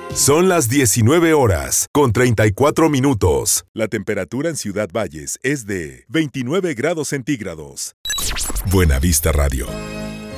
Son las 19 horas con 34 minutos. La temperatura en Ciudad Valles es de 29 grados centígrados. Buena Vista Radio.